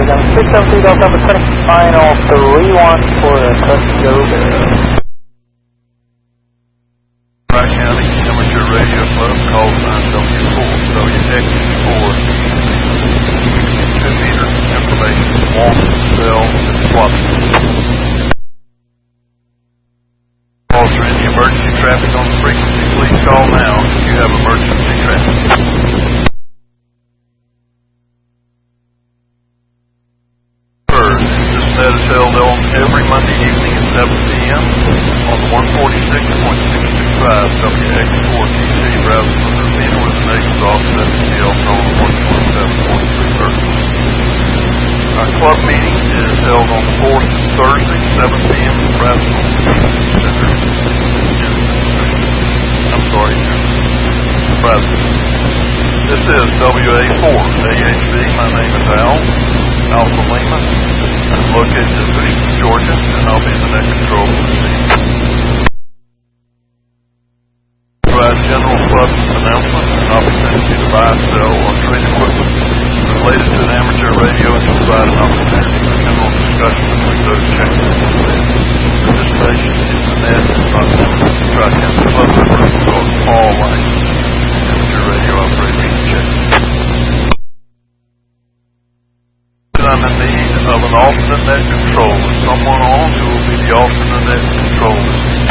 673 Delta Number 20, final 31 for a Cusco Barrel. Tri-County Amateur Radio Club call sign W4, WX4. 2-meter information, walk, sell, and swap. Calls for any emergency traffic on the frequency, please call now if you have emergency traffic. This net is held on every Monday evening at 7 p.m. on 146.625 WX4TC, browsing from the Ravina with the nation's offset CL code 127.3. Our club meeting is held on the 4th Thursday, 7 p.m. at Braswell Center. Braswell. This is WA4 AHB. My name is Alpha Lima. I'm located in Phoenix, Georgia, and I'll be the net control for the team. Provide general club announcements and opportunity to buy, sell, or trade equipment related to an amateur radio and to provide an opportunity for general discussion between those checking participation in the net is not limited to Tri-County Club members or all licensed amateur radio operators and checking. I'm in need of an alternate net controller, someone on who will be the alternate net controller.